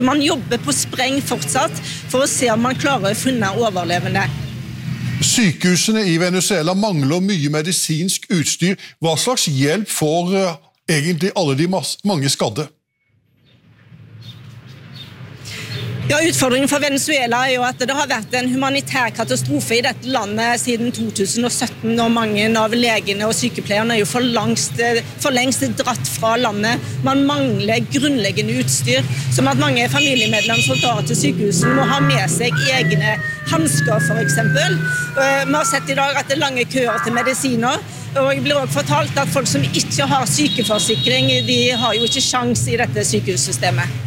Man jobber på spreng fortsatt for å se om man klarer å finne overlevende. Sykehusene i Venezuela mangler mye medisinsk utstyr. Hva slags hjelp får egentlig alle de mange skadde? Ja, utfordringen for Venezuela jo at det har vært en humanitær katastrofe i dette landet siden 2017, og mange av legene og sykepleierne jo for lengst dratt fra landet. Man mangler grunnleggende utstyr, som at mange familiemedlemmer som drar til sykehusen må ha med seg egne handsker, for eksempel. Vi har sett i dag at det er lange køer til medisiner, og jeg blir også fortalt at folk som ikke har sykeforsikring, de har jo ikke sjans i dette sykehussystemet.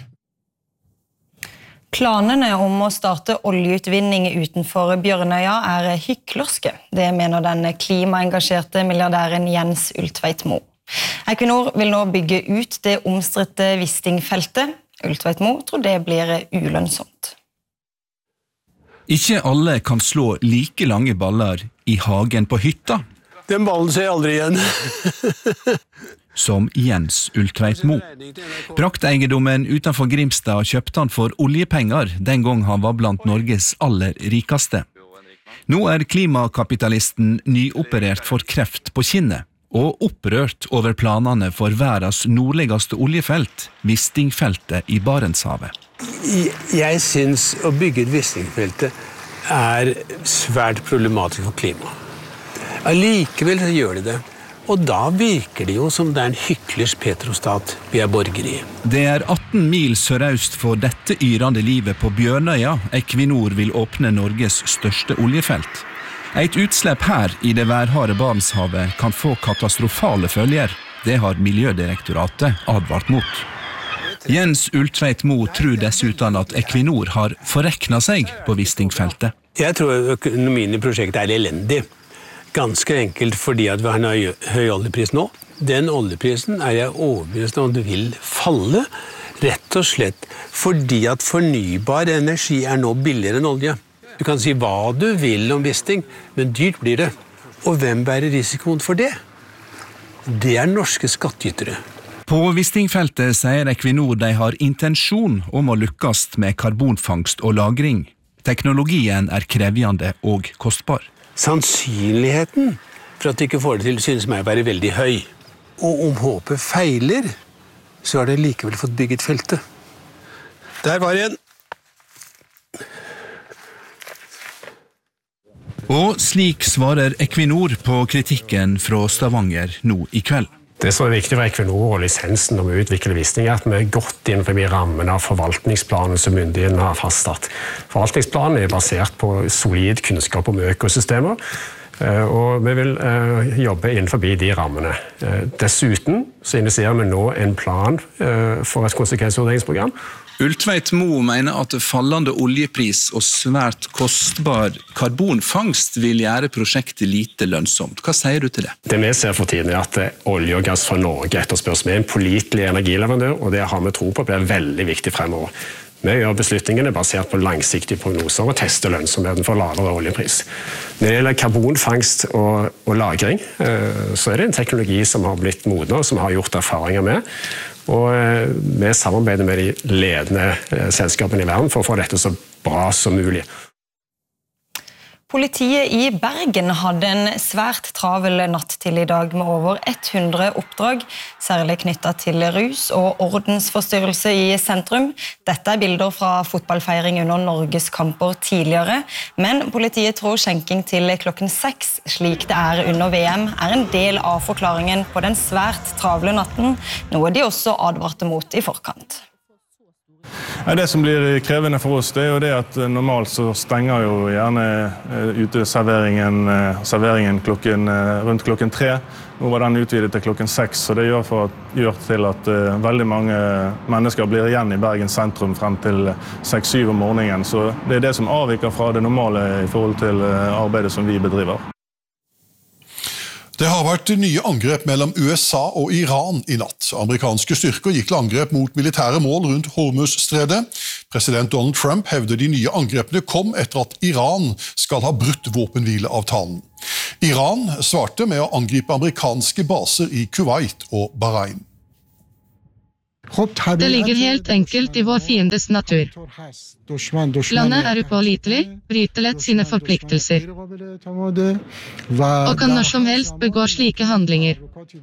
Planene om å starte oljeutvinning utenfor Bjørnøya er hyklerske. Det mener den klimaengasjerte milliardæren Jens Ulltveit-Moe. Equinor vil nå bygge ut det omstridte Wisting-feltet. Ulltveit-Moe tror det blir ulønnsomt. Ikke alle kan slå like lange baller i hagen på hytta. Den ballen ser jeg aldri igjen. Som Jens Ulltveit-Moe. Prakteiendommen utenfor Grimstad kjøpte han for oljepenger den gang han var blant Norges aller rikeste. Nå er klimakapitalisten nyoperert for kreft på kinnet, og opprørt over planene for verdens nordligste oljefelt, Wisting-feltet i Barentshavet. Jeg synes å bygge et Wisting-feltet er svært problematisk for klima. Allikevel så gjør de det. Og da virker det jo som det er en hyklers petrostat vi er borger i. Det er 18 mil sørøst for dette yrende livet på Bjørnøya. Equinor vil åpne Norges største oljefelt. Et utslipp her i det værharde Barentshavet kan få katastrofale følger. Det har Miljødirektoratet advart mot. Jens Ulltveit-Moe tror dessuten at Equinor har forreknet seg på Wisting-feltet. Jeg tror økonomien i prosjektet er elendig. Ganske enkelt fordi at vi har en høy oljepris nå. Den oljeprisen er jeg overbevist om at det vil falle, rett og slett fordi at fornybar energi er nå billigere enn olje. Du kan si hva du vil om Wisting, men dyrt blir det. Og hvem bærer risikoen for det? Det er norske skattytere. På Wisting-feltet sier Equinor de har intensjon om å lykkes med karbonfangst og lagring. Teknologien er krevjende og kostbar. Sannsynligheten for at de ikke får det til synes meg å være veldig høy. Og om håpet feiler, så har de likevel fått bygget feltet. Der var en. Og slik svarer Equinor på kritikken fra Stavanger nå i kveld. Det som er viktig for Equinor og lisensen om å utvikle Wisting er at vi er godt innenfor rammen av forvaltningsplanen som myndighetene har fastsatt. Forvaltningsplanen er basert på solid kunnskap om økosystemer, og vi vil jobbe innenfor de rammene. Dessuten så initierer vi nå en plan for et konsekvensvurderingsprogram. Ulltveit-Moe mener at fallende oljepris og svært kostbar karbonfangst vil gjøre prosjektet lite lønnsomt. Hva sier du til det? Det vi ser for tiden er at olje og gass fra Norge etterspørs med en pålitelig energileverandør, og det har vi tro på blir veldig viktig fremover. Vi gjør beslutningene basert på langsiktige prognoser og tester lønnsomheten for lavere oljepris. Når det gjelder karbonfangst og lagring, så er det en teknologi som har blitt moden og som har gjort erfaringer med. Og vi samarbeider med de ledende selskapene i verden for å få dette så bra som mulig. Politiet i Bergen hadde en svært travel natt til i dag med over 100 oppdrag, særlig knyttet til rus og ordensforstyrrelse i sentrum. Dette er bilder fra fotballfeiring under Norges kamper tidligere, men politiet tror skjenking til klokken 6, slik det er under VM, er en del av forklaringen på den svært travle natten, noe de også advarte mot i forkant. Det som blir krevende for oss, det er jo det at normalt så stenger jo gjerne uteserveringen rundt klokken 3. Nå var den utvidet til klokken 6, så det gjør til at veldig mange mennesker blir igjen i Bergen sentrum frem til 6-7 om morgenen. Så det er det som avviker fra det normale i forhold til arbeidet som vi bedriver. Det har vært nye angrep mellom USA og Iran i natt. Amerikanske styrker gikk til angrep mot militære mål rundt Hormuz-stredet. President Donald Trump hevder de nye angrepene kom etter at Iran skal ha brutt våpenhvileavtalen. Iran svarte med å angripe amerikanske baser i Kuwait og Bahrain. Det ligger helt enkelt i vår fiendes natur. Landet upålitelig, bryter lett sine forpliktelser, og kan når som helst begå slike handlinger.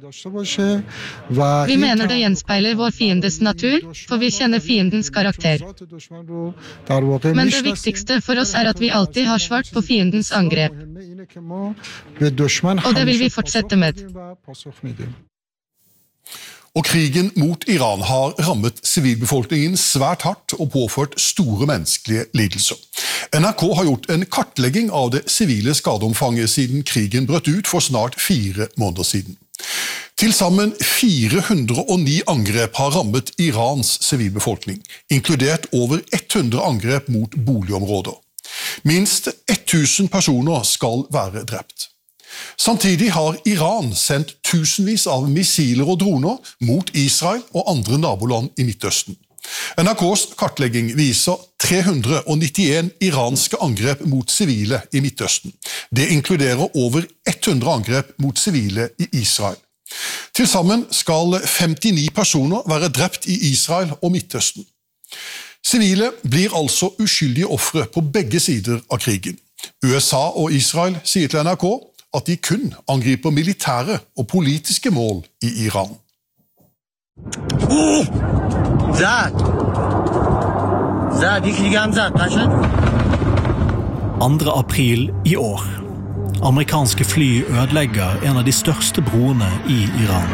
Vi mener det gjenspeiler vår fiendes natur, for vi kjenner fiendens karakter. Men det viktigste for oss at vi alltid har svart på fiendens angrep. Og det vil vi fortsette med. Og krigen mot Iran har rammet sivilbefolkningen svært hardt og påført store menneskelige lidelser. NRK har gjort en kartlegging av det sivile skadeomfanget siden krigen brøt ut for snart 4 måneder siden. Til sammen 409 angrep har rammet Irans sivilbefolkning, inkludert over 100 angrep mot boligområder. Minst 1000 personer skal være drept. Samtidig har Iran sendt tusenvis av missiler og droner mot Israel og andre naboland i Midtøsten. NRKs kartlegging viser 391 iranske angrep mot sivile i Midtøsten. Det inkluderer over 100 angrep mot sivile i Israel. Til sammen skal 59 personer være drept i Israel og Midtøsten. Sivile blir altså uskyldige ofre på begge sider av krigen. USA og Israel sier til NRK at de kun angriper militære og politiske mål i Iran. 2. april i år. Amerikanske fly ødelegger en av de største broene i Iran.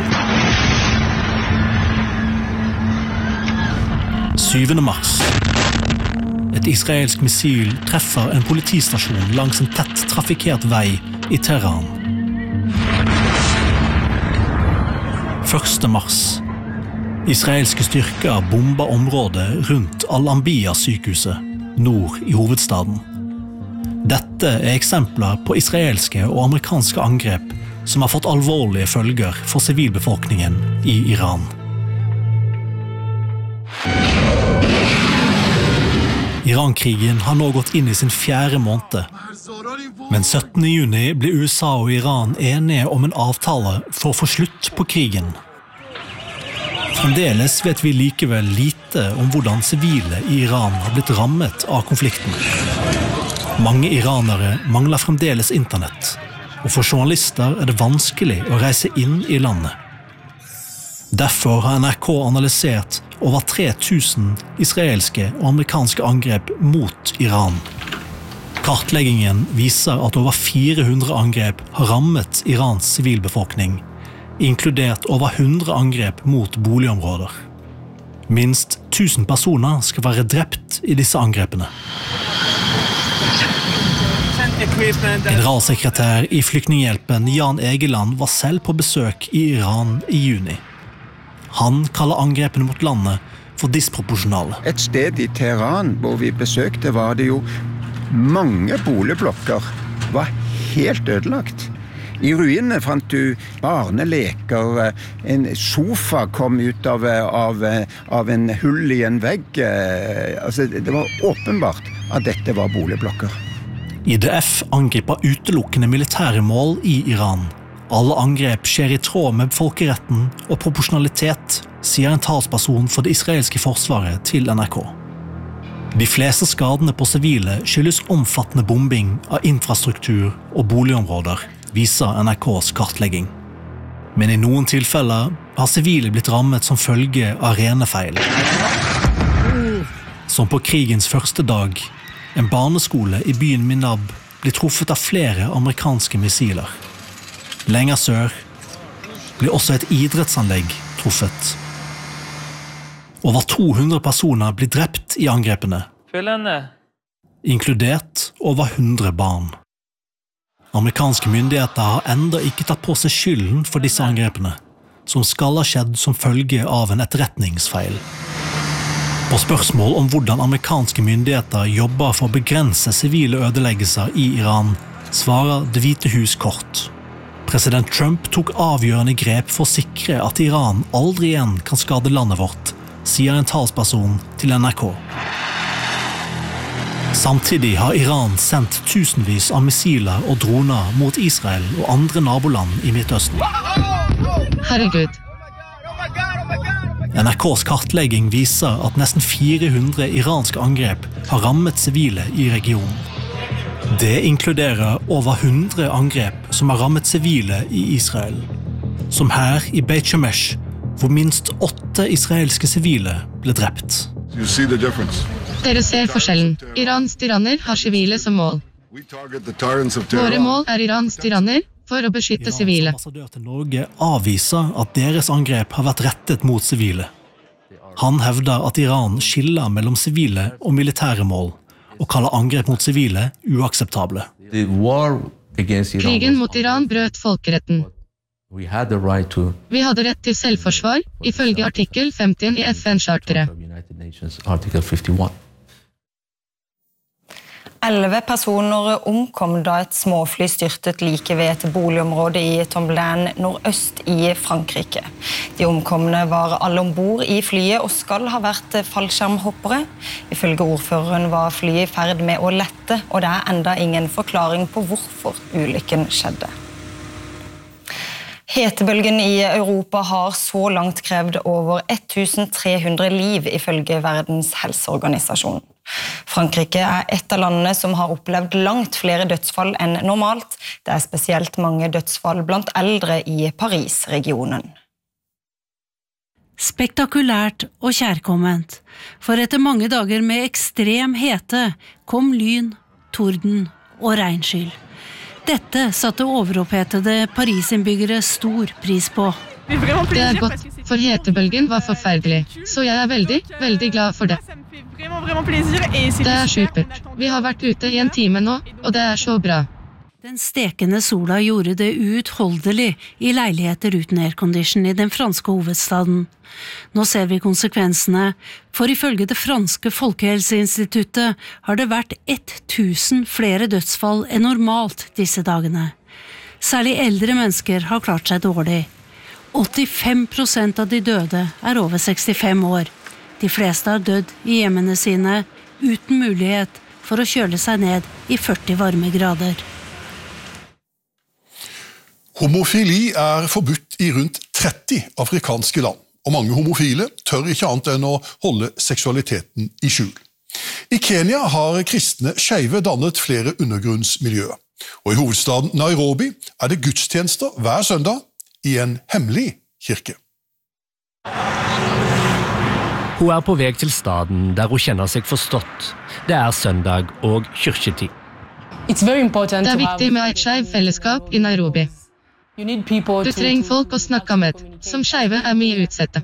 7. mars. Et israelsk missil treffer en politistasjon langs en tett trafikkert vei i Teheran. 1. mars. Israelske styrker bomber området rundt Al-Anbiya-sykehuset, nord i hovedstaden. Dette eksempler på israelske og amerikanske angrep som har fått alvorlige følger for sivilbefolkningen i Iran. Iran-krigen har nå gått inn i sin 4. måned. Men 17. juni ble USA og Iran enige om en avtale for å få slutt på krigen. Fremdeles vet vi likevel lite om hvordan sivile i Iran har blitt rammet av konflikten. Mange iranere mangler fremdeles internett, og for journalister det vanskelig å reise inn i landet. Derfor har NRK analysert over 3000 israelske og amerikanske angrep mot Iran. Kartleggingen viser at over 400 angrep har rammet Irans sivilbefolkning, inkludert over 100 angrep mot boligområder. Minst 1000 personer skal være drept i disse angrepene. Generalsekretær i Flyktninghjelpen Jan Egeland var selv på besøk i Iran i juni. Han kaller angrepene mot landet for disproporsjonale. Et sted i Teheran hvor vi besøkte var det jo mange boligblokker var helt ødelagt. I ruinene fant du barneleker, en sofa kom ut av en hull i en vegg. Det var åpenbart at dette var boligblokker. IDF angriper utelukkende militære mål i Iran. Alle angrep skjer i tråd med folkeretten og proporsjonalitet, sier en talsperson for det israelske forsvaret til NRK. De fleste skadene på sivile skyldes omfattende bombing av infrastruktur og boligområder, viser NRKs kartlegging. Men i noen tilfeller har sivile blitt rammet som følge av rene feil. Som på krigens første dag, en barneskole i byen Minab blir truffet av flere amerikanske missiler. Lenger sør blir også et idrettsanlegg truffet. Over 200 personer blir drept i angrepene, inkludert over 100 barn. Amerikanske myndigheter har enda ikke tatt på seg skylden for disse angrepene, som skal ha skjedd som følge av en etterretningsfeil. På spørsmål om hvordan amerikanske myndigheter jobber for å begrense sivile ødeleggelser i Iran, svarer Det hvite hus kort. President Trump tok avgjørende grep for å sikre at Iran aldri igjen kan skade landet vårt, sier en talsperson til NRK. Samtidig har Iran sendt tusenvis av missiler og droner mot Israel og andre naboland i Midtøsten. Herregud. NRKs kartlegging viser at nesten 400 iranske angrep har rammet sivile i regionen. Det inkluderer over 100 angrep som har rammet sivile i Israel. Som her i Beit Shemesh, hvor minst 8 israelske sivile ble drept. Dere ser forskjellen. Irans tyranner har sivile som mål. Våre mål er Irans tyranner for å beskytte sivile. Irans ambassadør til Norge avviser at deres angrep har vært rettet mot sivile. Han hevder at Iran skiller mellom sivile og militære mål, og kaller angrep mot sivile uakseptable. Krigen mot Iran brøt folkeretten. Vi hadde rett til selvforsvar, ifølge artikkel 15 i FN-charteret. 11 personer omkom da et småfly styrtet like ved et boligområde i Tomblain nordøst i Frankrike. De omkomne var alle ombord i flyet og skal ha vært fallskjermhoppere. Ifølge ordføreren var flyet i ferd med å lette, og det er enda ingen forklaring på hvorfor ulykken skjedde. Hetebølgen i Europa har så langt krevd over 1300 liv ifølge Verdens helseorganisasjon. Frankrike er et av landene som har opplevd langt flere dødsfall enn normalt. Det er spesielt mange dødsfall blant eldre i Paris-regionen. Spektakulært og kjærkomment, for etter mange dager med ekstrem hete kom lyn, torden og regnskyll. Dette satte overopphetede Paris-innbyggere stor pris på. Det er godt, for hetebølgen var forferdelig, så jeg er veldig, veldig glad for det. Det er supert. Vi har vært ute i en time nå, og det er så bra. Den stekende sola gjorde det uutholdelig i leiligheter uten aircondition i den franske hovedstaden. Nå ser vi konsekvensene, for ifølge det franske Folkehelseinstituttet har det vært 1000 flere dødsfall enn normalt disse dagene. Særlig eldre mennesker har klart seg dårlig. 85% av de døde er over 65 år. De fleste har dødd i hjemmene sine uten mulighet for å kjøle seg ned i 40 varmegrader. Homofili er forbudt i rundt 30 afrikanske land, og mange homofile tør ikke annet enn å holde seksualiteten i skjul. I Kenya har kristne skeive dannet flere undergrunnsmiljøer, og i hovedstaden Nairobi er det gudstjenester hver søndag i en hemmelig kirke. Hun er på vei til staden der hun kjenner seg forstått. Det er søndag og kirketid. Det er viktig med et skeiv fellesskap i Nairobi. Du trenger folk å snakke med, som skeive er mye utsette.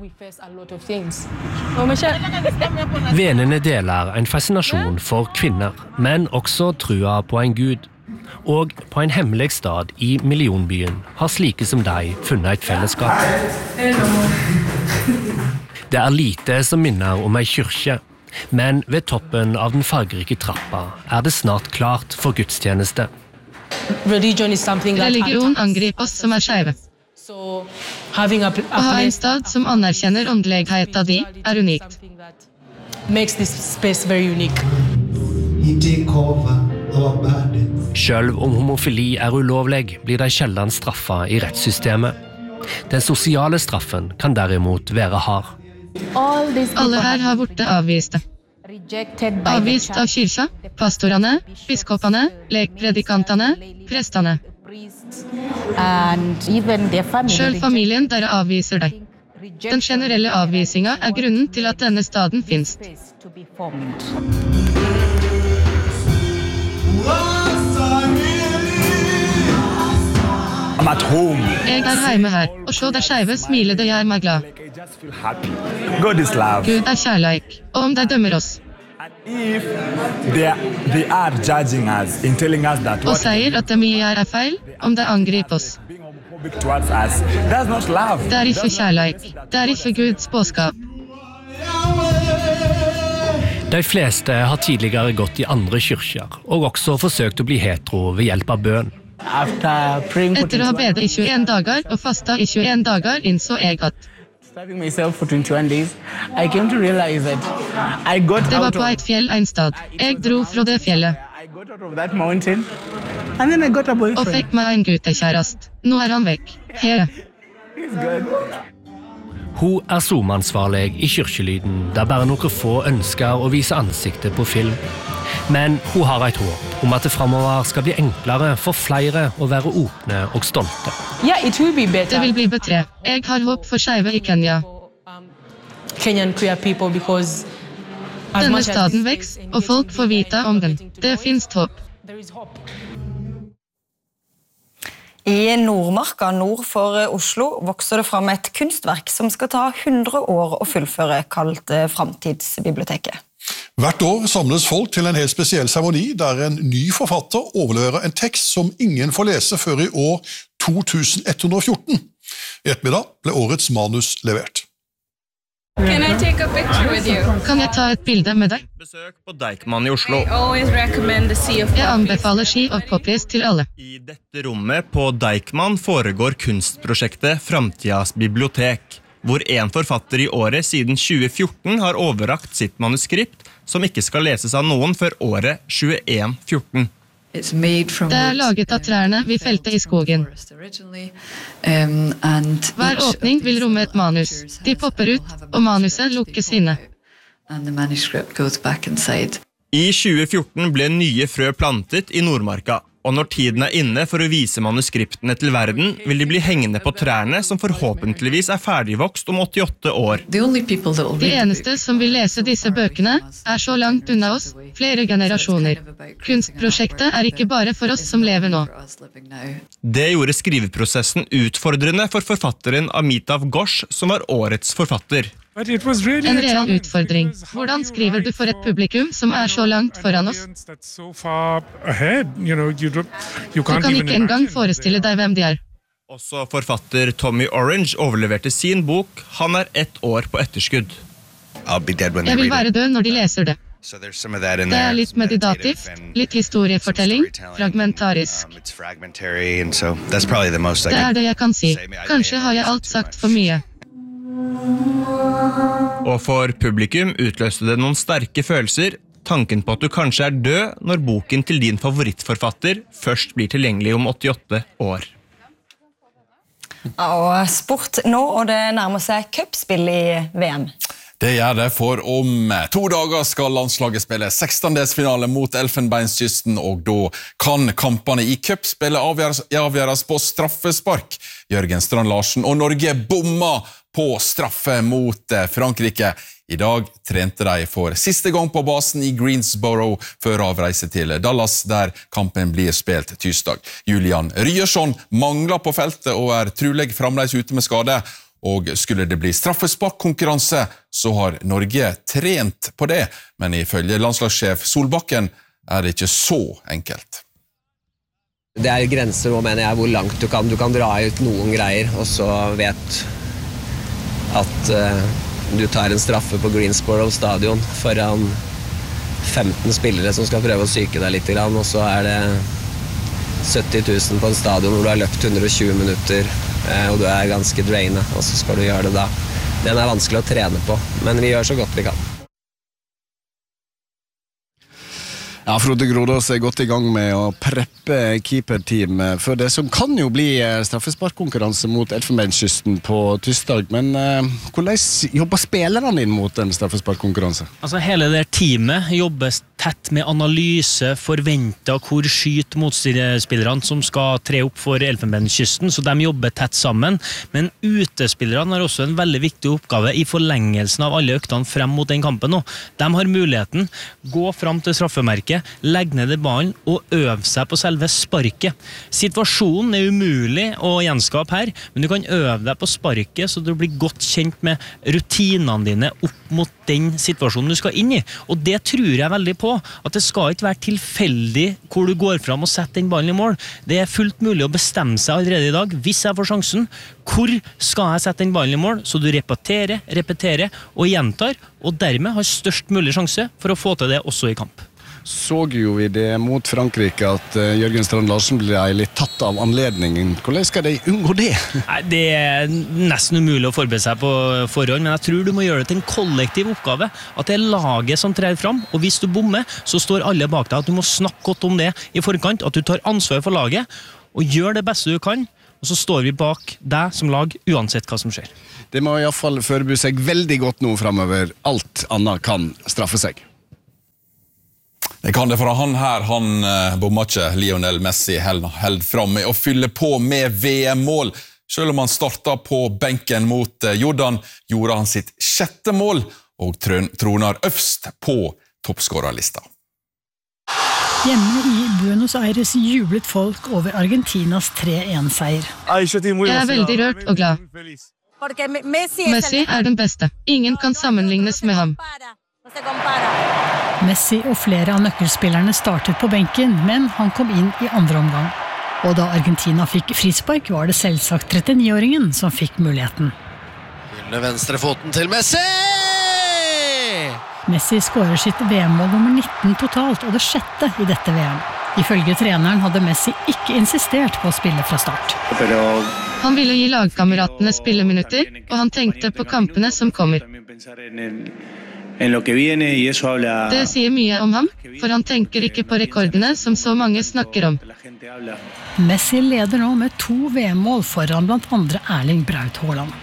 Vennene deler en fascinasjon for kvinner, men også trua på en gud. Og på en hemmelig stad i millionbyen har slike som deg funnet et fellesskap. Det er lite som minner om en kyrkje, men ved toppen av den fargerike trappa er det snart klart for gudstjeneste. Religion angriper oss som er skeive. Å ha en stad som anerkjenner åndeligheten din er unikt. Selv om homofili er ulovlig, blir de sjelden straffet i rettssystemet. Den sosiale straffen kan derimot være hard. Alle her har vært avviste. Avvist av kyrkja, pastorene, biskopene, lekpredikantene, prestene. Selv familien der avviser deg. Den generelle avvisingen er grunnen til at denne staden finnes. I'm at home. Jeg er hjemme her, og så der skeive smiler det gjør meg glad. God is love. Gud er kjærleik, og om de dømmer oss. If they are judging us in telling us that og sier at det vi gjør er feil, om de angriper oss. That's not love. Det er ikke kjærleik, det er ikke Guds budskap. De fleste har tidligere gått i andre kyrkjer, og også forsøkt å bli hetero ved hjelp av bønn. Etter å ha bedet i 21 dager og fastet i 21 dager innså jeg at det var på et fjell en stad. Jeg dro fra det fjellet og fikk meg en guttekjærest. Nå er han vekk. Her. Hun SoMe-ansvarlig I Kyrkjelyden, der bare noen få ønsker å vise ansiktet på film. Men hun har et håp om at det fremover skal bli enklere for flere å være åpne og stolte. Det vil bli bedre. Jeg har håp for skeive I Kenya. Denne staden vekst, og folk får vite om den. Det finnes håp. I Nordmarka, nord for Oslo, vokser det fram et kunstverk som skal ta 100 år å fullføre, kalt Framtidsbiblioteket. Hvert år samles folk til en helt spesiell seremoni der en ny forfatter overleverer en tekst som ingen får lese før I år 2114. I ettermiddag ble årets manus levert. Kan jeg ta et bilde med deg? Besøk på Deichman I Oslo. Jeg anbefaler Ski of Copies til alle. I dette rommet på Deichman foregår kunstprosjektet Framtidas bibliotek, hvor en forfatter I året siden 2014 har overrakt sitt manuskript, som ikke skal leses av noen før året 2114. Det laget av trærne vi felte I skogen. Hver åpning vil romme et manus. De popper ut, og manuset lukkes inne. I 2014 ble nye frø plantet I Nordmarka, og når tiden inne for å vise manuskriptene til verden, vil de bli hengende på trærne som forhåpentligvis ferdigvokst om 88 år. De eneste som vil lese disse bøkene så langt unna oss, flere generasjoner. Kunstprosjektet ikke bare for oss som lever nå. Det gjorde skriveprosessen utfordrende for forfatteren Amitav Ghosh, som var årets forfatter. En reell utfordring. Hvordan skriver du for et publikum som så langt foran oss? Du kan ikke engang forestille deg hvem de Også forfatter Tommy Orange overleverte sin bok. Han 1 år på etterskudd. Jeg vil være død når de leser det. Det litt meditativt, litt historiefortelling, fragmentarisk. Det det jeg kan si. Kanskje har jeg alt sagt for mye. Og for publikum utløste det noen sterke følelser, tanken på at du kanskje død når boken til din favorittforfatter først blir tilgjengelig om 88 år. Og sport nå, og det nærmer seg cupspill I VM. Det gjør det, for om 2 dager skal landslaget spille 16-delsfinale mot Elfenbenskysten, og da kan kampene I cupspillet avgjøres på straffespark. Jørgen Strand Larsen og Norge bomma på straffe mot Frankrike. I dag trente de for siste gang på basen I Greensboro før avreise til Dallas, der kampen blir spilt tirsdag. Julian Ryerson mangler på feltet og trolig fremdeles ute med skade. Og skulle det bli straffesparkkonkurranse, så har Norge trent på det, men ifølge landslagssjef Solbakken det ikke så enkelt. Det grenser nå, mener jeg, hvor langt du kan dra ut noen greier, og så vet at du tar en straffe på Greensboro stadion foran 15 spillere som skal prøve å psyke deg litt, og så det 70 000 på en stadion hvor du har løpt 120 minutter, og du ganske drainet, og så skal du gjøre det da. Den vanskelig å trene på, men vi gjør så godt vi kan. Ja, Frode Grodås godt I gang med å preppe keeperteam for det som kan jo bli straffesparkkonkurranse mot Elfenbenskysten på tirsdag, men hvordan jobber spillerne inn mot en straffesparkkonkurranse? Altså, hele det teamet jobber tett med analyse, forventer hvor skyter motspillerne som skal tre opp for Elfenbenskysten, så de jobber tett sammen, men utespillerne har også en veldig viktig oppgave I forlengelsen av alle øktene frem mot den kampen nå. De har muligheten, gå frem til straffemerket, legge ned ballen og øve seg på selve sparket. Situasjonen umulig å gjenskape her, men du kan øve deg på sparket så du blir godt kjent med rutinene dine opp mot den situasjonen du skal inn I. Og det tror jeg veldig på, at det skal ikke være tilfeldig hvor du går fram og setter den ballen I mål. Det fullt mulig å bestemme seg allerede I dag, hvis jeg får sjansen, hvor skal jeg sette den ballen I mål, så du repeterer og gjentar, og dermed har størst mulig sjanse for å få til det også I kamp. Så jo vi det mot Frankrike at Jørgen Strand Larsen ble litt tatt av anledningen. Hvordan skal de unngå det? Nei, det nesten umulig å forberede seg på forhånd, men jeg tror du må gjøre det til en kollektiv oppgave. At det laget som trer fram, og hvis du bommer, så står alle bak deg. At du må snakke godt om det I forkant, at du tar ansvar for laget, og gjør det beste du kan, og så står vi bak deg som lag, uansett hva som skjer. Det må i hvert fall forberede seg veldig godt nå fremover. Alt annet kan straffe seg. Det kan det, for han bommer ikke. Lionel Messi held fram med å fylle på med VM-mål. Selv om han startet på benken mot Jordan, gjorde han sitt 6. mål, og troner øverst på toppskårerlista. Hjemme i Buenos Aires jublet folk over Argentinas 3-1-seier. Jeg veldig rørt og glad. Messi den beste. Ingen kan sammenlignes med ham. Messi og flere av nøkkelspillerne startet på benken, men han kom inn i andre omgang. Og da Argentina fikk frispark, var det selvsagt 39-åringen som fikk muligheten. Under venstrefoten til Messi! Messi skårer sitt VM-mål nummer 19 totalt, og det 6. i dette VM. Ifølge treneren hadde Messi ikke insistert på å spille fra start. Han ville gi lagkameratene spilleminutter, og han tenkte på kampene som kommer. Det sier mye om ham, for han tenker ikke på rekordene som så mange snakker om. Messi leder nå med 2 VM-mål foran blant andre Erling Braut Haaland.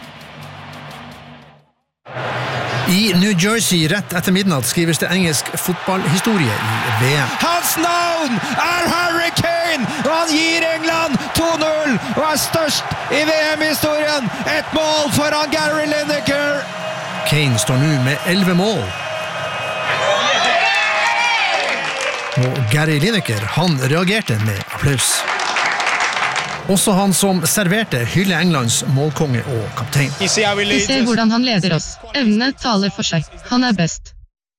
I New Jersey rett etter midnatt skrives det engelsk fotballhistorie i VM. Hans navn Harry Kane, og han gir England 2-0 og størst i VM-historien. Et mål foran Gary Lineker. Kane står nå med 11 mål. Og Gary Lineker, han reagerte med applaus. Også han som serverte hyller Englands målkonge og kaptein. Vi ser hvordan han leder oss. Evnene taler for seg. Han best.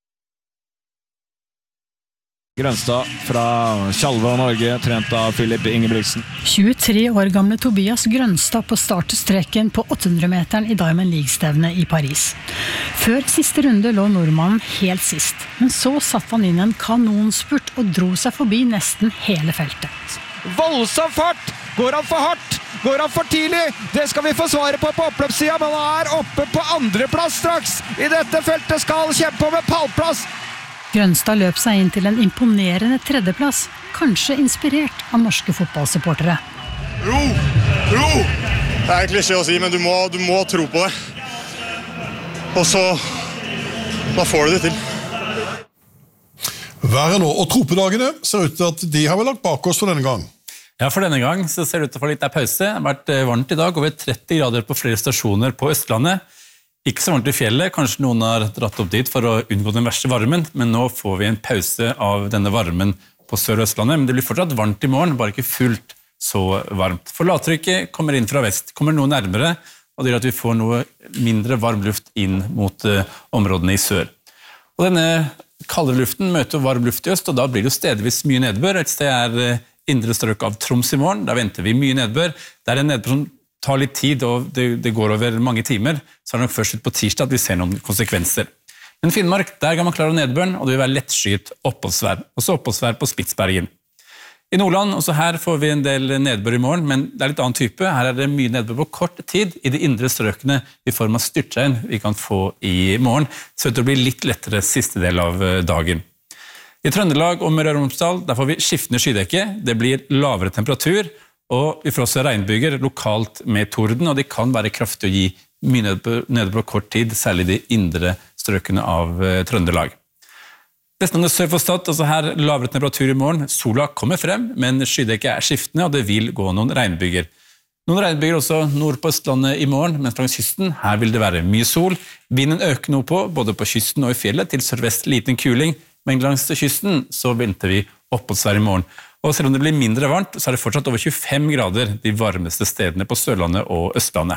Grønstad fra Tjalve, Norge, trent av Philip Ingebrigtsen. 23 år gamle Tobias Grønstad på startstreken på 800-meteren i Diamond League-stevnet i Paris. Før siste runde lå nordmannen helt sist, men så satt han inn en kanonspurt og dro seg forbi nesten hele feltet. Voldsom fart! Går han for hardt? Går han for tidlig? Det skal vi få svaret på oppløpssida, men han oppe på 2. plass straks. I dette feltet skal han kjempe om en pallplass. Grønstad løp seg inn til en imponerende 3. plass, kanskje inspirert av norske fotballsupportere. Ro! Det klisjé å si, men du må tro på det. Og så da får du det til. Været nå, og tropedagene ser ut til at de har vi lagt bak oss for denne gang. Ja, for denne gang så ser det ut til å få litt pause. Det har vært varmt i dag, over 30 grader på flere stasjoner på Østlandet. Ikke så varmt i fjellet, kanskje noen har dratt opp dit for å unngå den verste varmen, men nå får vi en pause av denne varmen på Sør-Østlandet. Men det blir fortsatt varmt i morgen, bare ikke fullt så varmt. For lavtrykket kommer inn fra vest, kommer noe nærmere, og det gjør at vi får noe mindre varm luft inn mot områdene i sør. Og denne kaldere luften møter varm luft i øst, og da blir det jo stedvis mye nedbør. Et sted indre strøk av Troms i morgen, da venter vi mye nedbør. Det en nedbør som tar litt tid, og det går over mange timer, så det nok først ut på tirsdag at vi ser noen konsekvenser. Men Finnmark, der kan man klare nedbøren, og det vil være lettskyet oppholdsvær. Også oppholdsvær på Spitsbergen. I Nordland, også her får vi en del nedbør i morgen, men det litt annen type. Her det mye nedbør på kort tid i de indre strøkene i form av styrtregn vi kan få i morgen, så det blir litt lettere siste del av dagen. I Trøndelag og Møre og Romsdal der får vi skiftende skydekke, det blir lavere temperatur, og vi får også regnbyger lokalt med torden, og de kan være kraftig å gi mye nedbør på kort tid, særlig de indre strøkene av Trøndelag. Vestlandet sør for Stad, altså her lavere temperatur i morgen, sola kommer frem, men skydekket skiftende, og det vil gå noen regnbyger. Noen regnbyger også nord på Østlandet i morgen, mens langs kysten, her vil det være mye sol. Vinden øker noe på, både på kysten og i fjellet, til sørvest liten kuling, men langs kysten så venter vi oppholdsvær i morgen. Og selv om det blir mindre varmt, så det fortsatt over 25 grader de varmeste stedene på Sørlandet og Østlandet.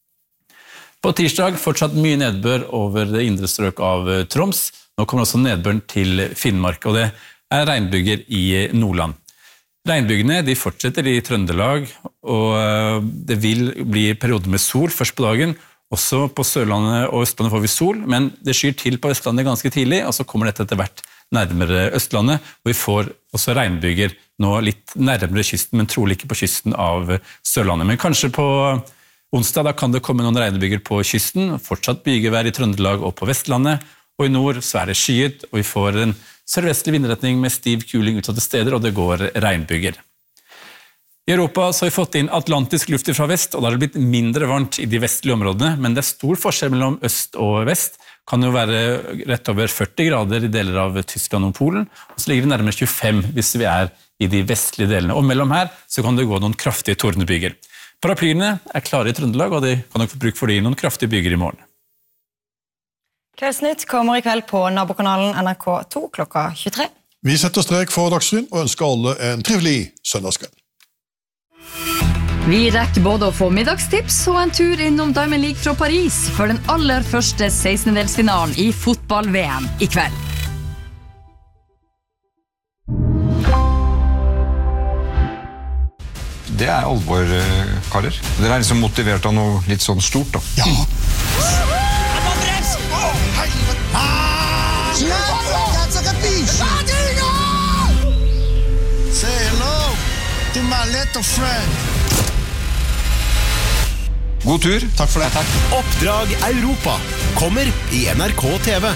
På tirsdag fortsatt mye nedbør over det indre strøk av Troms. Nå kommer også nedbøren til Finnmark, og det regnbyger i Nordland. Regnbygene de fortsetter i Trøndelag, og det vil bli perioder med sol først på dagen. Også på Sørlandet og Østlandet får vi sol, men det skyr til på Østlandet ganske tidlig, og så kommer dette etter hvert nærmere Østlandet, og vi får også regnbyger nå litt nærmere kysten, men trolig ikke på kysten av Sørlandet. Men kanskje på onsdag da kan det komme noen regnbyger på kysten, fortsatt bygevær i Trøndelag og på Vestlandet, og i nord så det skyet, og vi får en sørvestlig vindretning med stiv kuling utsatte steder, og det går regnbyger. I Europa så har vi fått inn atlantisk luft fra vest, og da har det blitt mindre varmt i de vestlige områdene, men det stor forskjell mellom øst og vest. Kan jo være rett over 40 grader i deler av Tyskland og Polen, og så ligger det nærmere 25 hvis vi i de vestlige delene. Og mellom her så kan det gå noen kraftige tordenbyger. Paraplyene klare i Trøndelag, og de kan nok få bruk for de noen kraftige byger i morgen. Kveldsnytt kommer i kveld på nabokanalen NRK2 klokka 23. Vi setter strek for Dagsrevyen og ønsker alle en trivelig søndagskveld. Vi rekker både å få middagstips og en tur innom Diamond League fra Paris for den aller første 16-delsfinalen i fotball-VM i kveld. Det alvor, karer. Dere liksom motivert av noe litt sånn stort, da. Ja. Say hello to my little friend. God tur. Takk for det. Takk. Oppdrag Europa kommer i NRK TV.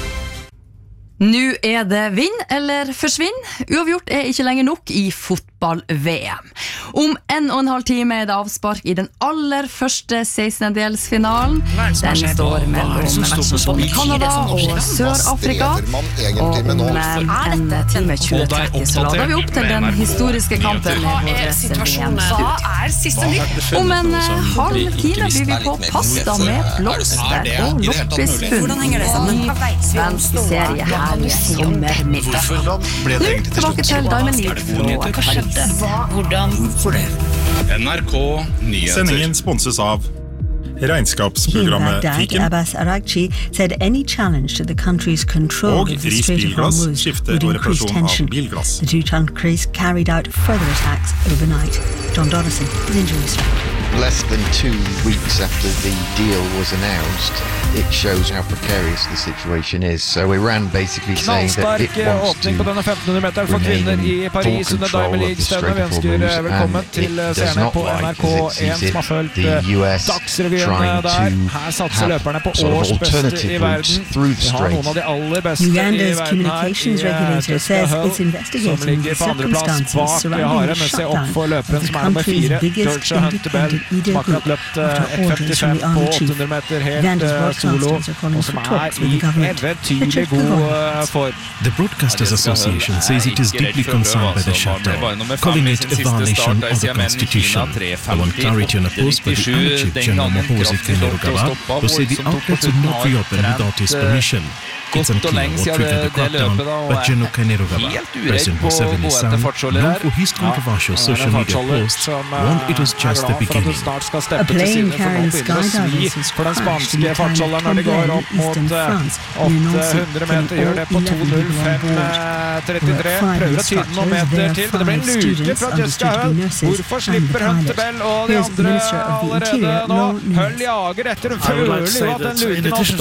Nå det vinn eller forsvinn. Uavgjort ikke lenger nok i fotball-VM. Om 1,5 time det avspark i den aller første 16-delsfinalen. Den står mellom Kanada og Sør-Afrika. Og om en time 20:30 så lader vi opp til den historiske kampen med våre VM-studier. Om en halv time blir vi på pasta med blomster og loppisfund. Ny svensk serie her. Sommermiddag. Nå tilbake til Diamond League fra Paris. Hvorfor det? NRK Nyheter. Sendingen sponses av regnskapsprogrammet Fiken Abbas Araghchi said any challenge to the country's control og of the Strait of Hormuz would increase tension. The two countries carried out further attacks overnight. John Dodson is in Jerusalem. Less than 2 weeks after the deal was announced, it shows how precarious the situation is. So Iran basically saying that it wants to på denne 1500-meteren for kvinner i Paris under Diamond League-stevnet. Vi ønsker velkommen til seerne på NRK1 som har følt Dagsrevyen der. Her satser løperne på årsbeste i verden. Vi har noen av de aller beste i verden her i Tuska Hull, som ligger på andreplass bak Haren. Men se opp for løperen som nummer 4, Georgia Hunter-Bell, som akkurat løpt 1.55 på 800 meter helt solo, og som i eventyrlig god form. The Broadcasters Association says it is deeply concerned by the shutdown, calling it a violation of the Constitution. I want clarity on a post by the Chief General Mohozi Kainerugaba, who said the outlets would not reopen without his permission. It's unclear what triggered the crackdown, but General Kainerugaba, President Museveni's son, known for his controversial social media posts, warned it was just the beginning. A plane carrying skydivers has crashed in the tiny Comblène in eastern France. 800 meter gjør det på 2.05.33. Prøver å tyde noen meter til, men det blir en luke fra Tuska Hull. Hvorfor slipper Hunter-Bell og de andre allerede nå? Hull jager etter en følelig at den luken har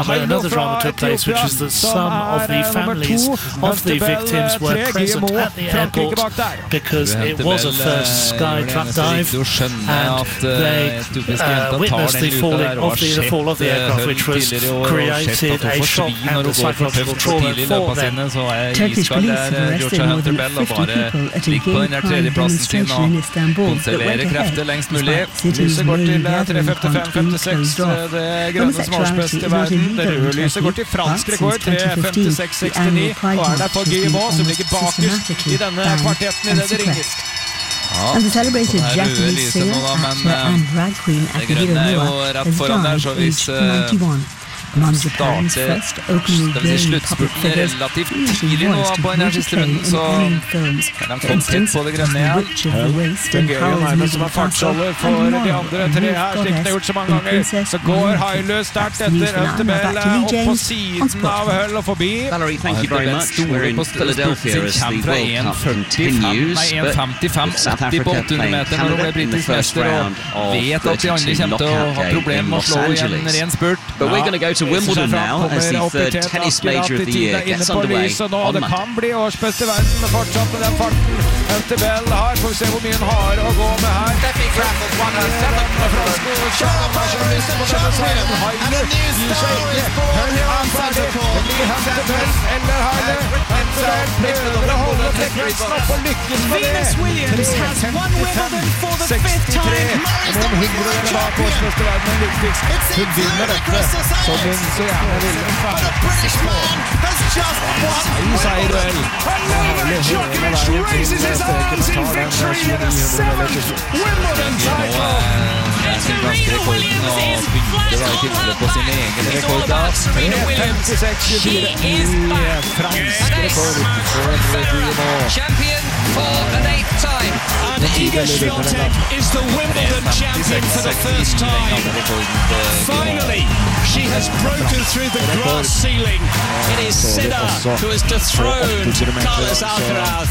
stått. Which is the some of the families of the victims were present at the airport because it was a first sky truck dive and they witnessed the fall of the aircraft, which was created a shock and a psychological trauma for them. Turkish police have arrested more than 50 people at a gay pride demonstration in Istanbul that went ahead despite cities laying gathering concrete closed off. Homosexuality is not illegal in Turkey, but rekord 3.56,69 og der på Guillemot som ligger bakerst i denne kvartetten i det ringes. And the celebrated Japanese singer, actor and drag queen Akihiro Miwa has died aged 91. Among Japan's first openly gay public figures, he was once to portray in any films. For instance, The Witch of the Waste and Howl's Moving Castle, and Moral, The Greek Goddess, and Princess Hailøs sterkt etter Hunter-Bell opp på siden av Hull og forbi. Valerie, thank you very much. We're in Philadelphia as the World Cup continues, but South Africa playing Canada in the first round of 32 knockout game in Los Angeles. But we're going to go to Wimbledon now as the third tennis major of the year gets underway on Monday. Det kan bli årsbeste verden fortsatt med den farten Hunter-Bell har. Får vi se hvor mye han har å gå med her. Heiler gir seg ikke. Hull er ferdig. Det blir Hunter-Bell eller Heiler. Hunter-Bell prøver å holde sekvensen opp på lykkes med det. Venus Williams has won Wimbledon for the 5th time. Noen hundredeler bak årsbeste verden viktigst. Hun vinner dette, som hun så gjerne ville. Seier-duell. Djokovic raises his arms in victory in a 7th Wimbledon title. Ganske rekorden og begynte da I tilfellet på sin egen rekord da 56-24 I fransk rekord Champion for an 8th time. And Iga Świątek is the Wimbledon champion for the first time. Finally, she has broken through the glass ceiling. It is Sinner who has dethroned Carlos Alcaraz.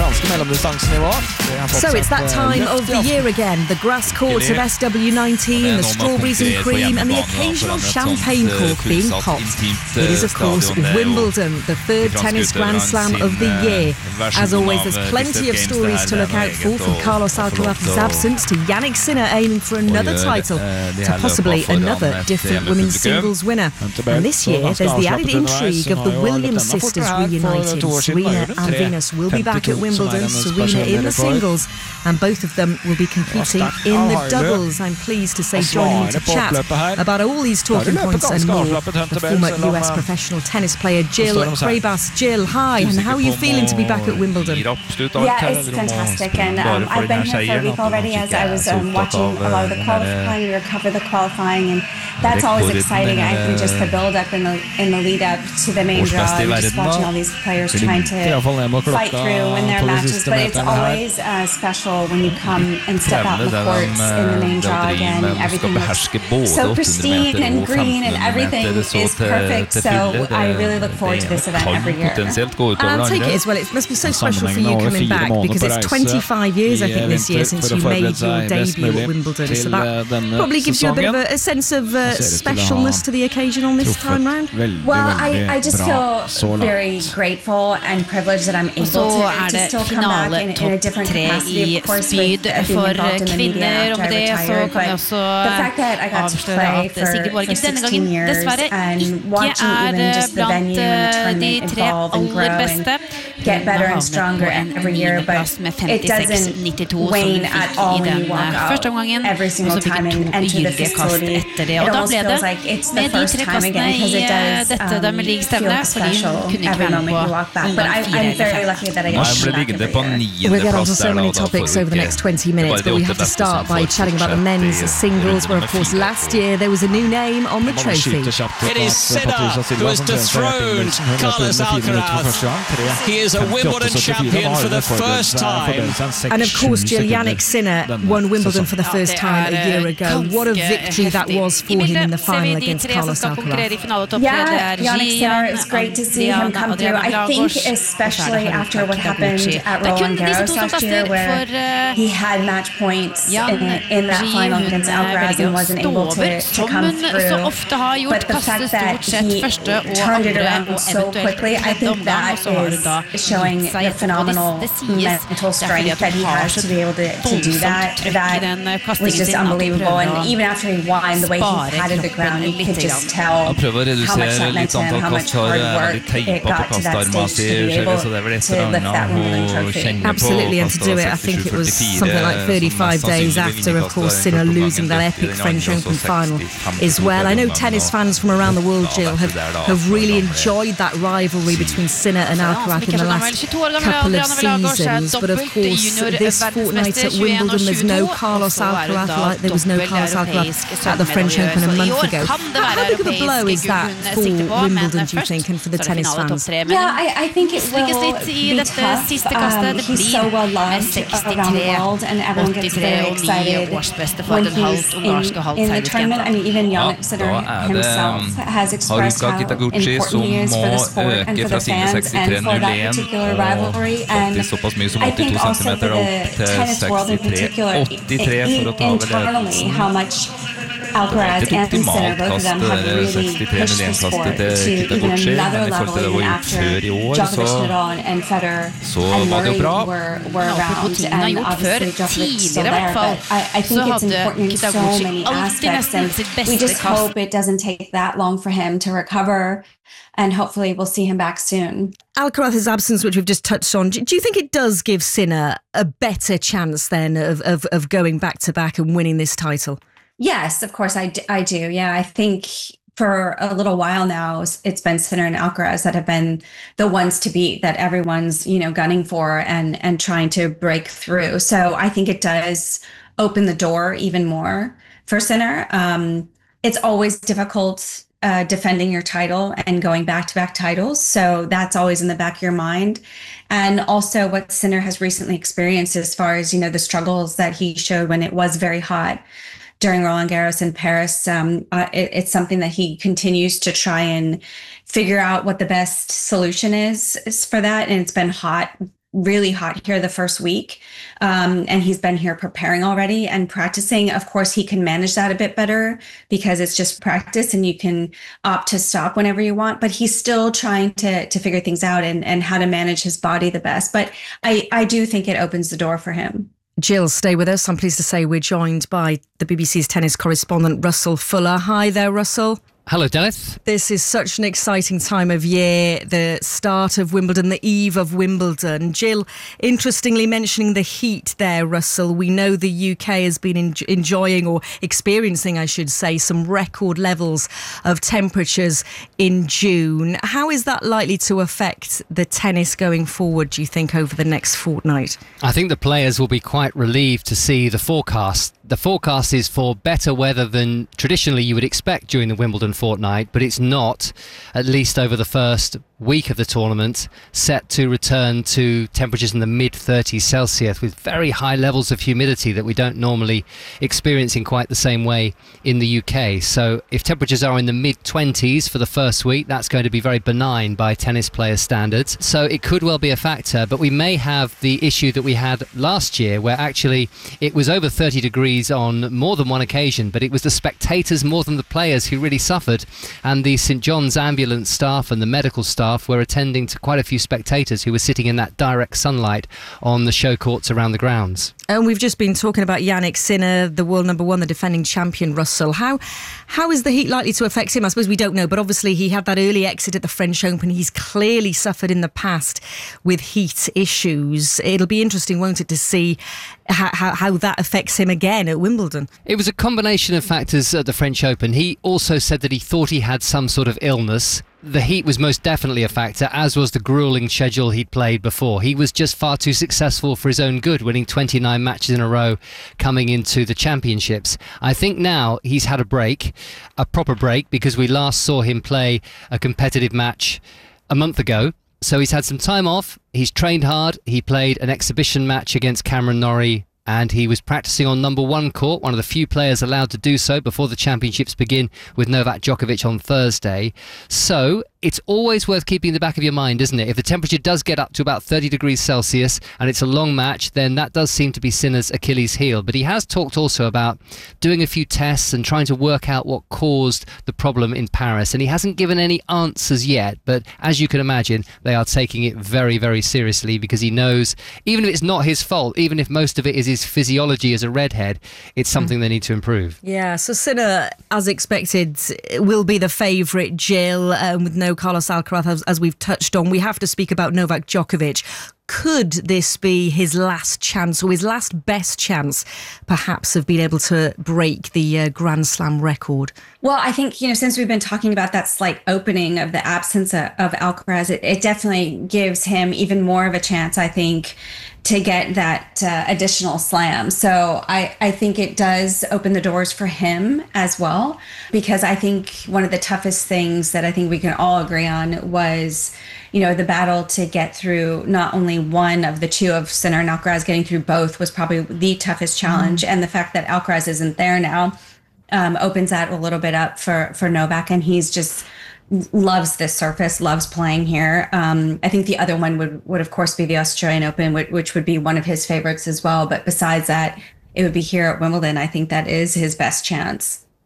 So it's that time of the year again. The grass courts of SW19, the strawberries and cream, and the occasional champagne cork being popped. It is, of course, Wimbledon, the third tennis Grand Slam of the year. As always, there's plenty of stories to look out for, from Carlos Alcaraz's absence to Jannik Sinner aiming for another title, to possibly another different women's singles winner. And this year, there's the added intrigue of the Williams sisters reuniting. Serena and Venus will be back at Wimbledon, Serena in the singles, and both of them will be competing in the doubles. I'm pleased to say joining me to chat about all these talking points and more, the former US professional tennis player Jill Craybas. Jill, hi, and how are you feeling to be back at Wimbledon? Yeah, it's fantastic, and I've been here for a week already as I was watching a lot of the qualifying, or cover the qualifying, and that's always exciting. I think just the build-up in the lead-up to the main draw, and just watching all these players trying to fight through, win their matches, but it's always special when you come and step out in the courts in the main draw again. Everything looks so pristine and green, and everything is perfect, so I really look forward to this event every year. And I'll take it as well, it must be so special for you coming back, because it's 25 years, I think, this year since you made your debut at Wimbledon, so that probably gives you a bit of a sense of specialness to the occasion on this time round. Well, I just feel very grateful and privileged that I'm able to still come back in a different capacity, of course, with being involved in the media after I retired, but the fact that I got to play for 16 years and watching even just the venue and the tournament evolve and grow and get better and stronger every year, but it doesn't wane at all when you walk out every single time and enter the facility. It almost feels like it's the first time again, because it does feel special every moment you walk back, but I'm very lucky that I get to come back. We'll get on to so many topics over the next 20 minutes, but we have to start by chatting about the men's singles, where of course last year there was a new name on the trophy. It is Sinner who has dethroned Carlos Alcaraz. He is a Wimbledon champion for the first time. And of course, Jill, Jannik Sinner won Wimbledon for the first time a year ago. What a victory that was for him in the final against Carlos Alcaraz. Yeah, Jannik Sinner, it's great to see him come through. I think especially after what happened at Roland Garros last year, where he had match points in that final against Alcaraz and wasn't able to come through. But the fact that he turned it around so quickly, I think that is showing the phenomenal mental strength that he has to be able to do that. That was just unbelievable. And even after he won, the way he patted the ground, you could just tell how much that meant to him, how much hard work it got to that stage to be able to lift that Wimbledon trophy. Absolutely, and to do it, I think it was something like 35 days after, of course, Sinner losing that epic French Open final as well. I know tennis fans from around the world, Jill, have really enjoyed that rivalry between Sinner and Alcaraz in the last couple of seasons, but of course this fortnight at Wimbledon there's no Carlos Alcaraz like there was no Carlos Alcaraz at the French Open a month ago. How big of a blow is that for Wimbledon, do you think, and for the tennis fans? Yeah, I think it will be tough. He's so well loved around the world, and everyone gets very excited when he's in the tournament. I mean, even Jannik Sinner himself has expressed how important he is for the sport and for the fans and for that particular rivalry. And I think also for the tennis world in particular, internally, how much Alcaraz and Sinner, both of them have really pushed the sport to even another level even after Djokovic, Nadal and Federer and Murray were around, and obviously Djokovic still there, but I think it's important in so many aspects, and we just hope it doesn't take that long for him to recover, and hopefully we'll see him back soon. Alcaraz's absence, which we've just touched on, do you think it does give Sinner a better chance then of going back-to-back and winning this title? Yes, of course I do. Yeah, I think for a little while now, it's been Sinner and Alcaraz that have been the ones to beat, that everyone's, gunning for and trying to break through. So I think it does open the door even more for Sinner. It's always difficult defending your title and going back-to-back titles. So that's always in the back of your mind. And also what Sinner has recently experienced as far as, the struggles that he showed when it was very hot during Roland Garros in Paris. It's something that he continues to try and figure out what the best solution is for that. And it's been really hot here the first week. And he's been here preparing already and practicing. Of course, he can manage that a bit better because it's just practice and you can opt to stop whenever you want, but he's still trying to figure things out and how to manage his body the best. But I do think it opens the door for him. Jill, stay with us. I'm pleased to say we're joined by the BBC's tennis correspondent, Russell Fuller. Hi there, Russell. Hello, Dennis. This is such an exciting time of year, the start of Wimbledon, the eve of Wimbledon. Jill, interestingly mentioning the heat there, Russell, we know the UK has been enjoying or experiencing, I should say, some record levels of temperatures in June. How is that likely to affect the tennis going forward, do you think, over the next fortnight? I think the players will be quite relieved to see the forecast. The forecast is for better weather than traditionally you would expect during the Wimbledon fortnight, but it's not, at least over the first week of the tournament, set to return to temperatures in the mid-30s Celsius with very high levels of humidity that we don't normally experience in quite the same way in the UK. So if temperatures are in the mid-20s for the first week, that's going to be very benign by tennis players' standards. So it could well be a factor, but we may have the issue that we had last year where actually it was over 30 degrees on more than one occasion, but it was the spectators more than the players who really suffered, and the St John's ambulance staff and the medical staff were attending to quite a few spectators who were sitting in that direct sunlight on the show courts around the grounds. And we've just been talking about Jannik Sinner, the world number one, the defending champion, Russell. How is the heat likely to affect him? I suppose we don't know, but obviously he had that early exit at the French Open. He's clearly suffered in the past with heat issues. It'll be interesting, won't it, to see how that affects him again at Wimbledon. It was a combination of factors at the French Open. He also said that he thought he had some sort of illness. The heat was most definitely a factor, as was the gruelling schedule he'd played before. He was just far too successful for his own good, winning 29 matches in a row coming into the championships. I think now he's had a break, a proper break, because we last saw him play a competitive match a month ago. So he's had some time off, he's trained hard, he played an exhibition match against Cameron Norrie, and he was practicing on number one court, one of the few players allowed to do so before the championships begin with Novak Djokovic on Thursday. So it's always worth keeping in the back of your mind, isn't it? If the temperature does get up to about 30 degrees Celsius and it's a long match, then that does seem to be Sinner's Achilles heel. But he has talked also about doing a few tests and trying to work out what caused the problem in Paris. And he hasn't given any answers yet, but as you can imagine, they are taking it very, very seriously, because he knows, even if it's not his fault, even if most of it is his physiology as a redhead, it's something they need to improve. Yeah, so Sinner, as expected, will be the favourite, Jill, with no Carlos Alcaraz, as we've touched on. We have to speak about Novak Djokovic. Could this be his last chance, or his last best chance, perhaps, of being able to break the Grand Slam record? Well, I think, since we've been talking about that slight opening of the absence of Alcaraz, it definitely gives him even more of a chance, I think, to get that additional slam. So I think it does open the doors for him as well, because I think one of the toughest things that I think we can all agree on was, the battle to get through not only one of the two of Sinner and Alcaraz, getting through both was probably the toughest challenge. And the fact that Alcaraz isn't there now opens that a little bit up for Novak, and he's just loves this surface, loves playing here. I think the other one would of course be the Australian Open, which would be one of his favorites as well. But besides that, it would be here at Wimbledon. I think that is his best chance.